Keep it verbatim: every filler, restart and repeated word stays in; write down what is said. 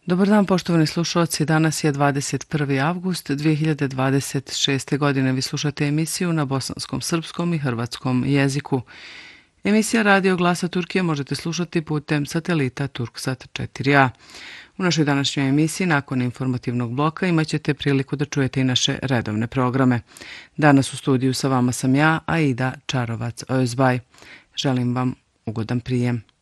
Dobar dan, poštovani slušalci. Danas je dvadeset prvi avgust dvije hiljade dvadeset šeste. godine. Vi slušate emisiju na bosanskom, srpskom i hrvatskom jeziku. Emisija Radio Glasa Turkije možete slušati putem satelita Turksat četiri a. U našoj današnjoj emisiji, nakon informativnog bloka, imat ćete priliku da čujete i naše redovne programe. Danas u studiju sa vama sam ja, Aida Čarovac-Özbaj. Želim vam ugodan prijem.